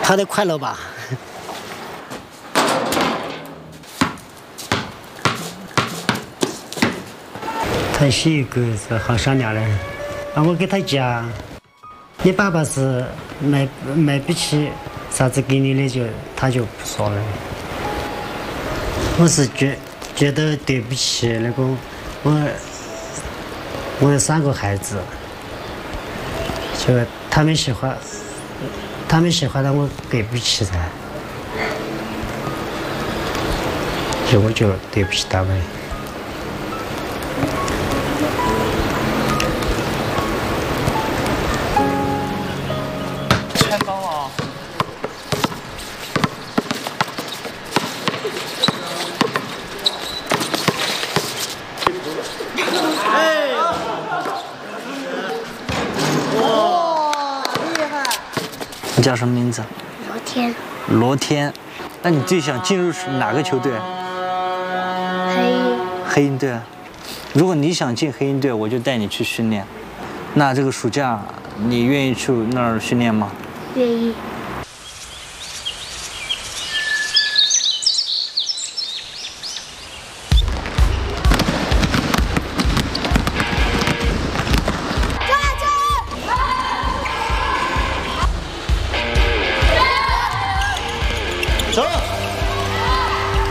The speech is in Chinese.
他的快乐吧。他是一个是好善良的人，我给他讲，你爸爸是买不起啥子给你的他就不说了。我是觉得对不起那个我有3个孩子，就他们喜欢的我对不起噻，所以我就对不起他们。 太高了。你叫什么名字？ 罗天。 罗天，那你最想进入哪个球队？黑鹰队。如果你想进黑鹰队，我就带你去训练。那这个暑假你愿意去那儿训练吗？ 愿意。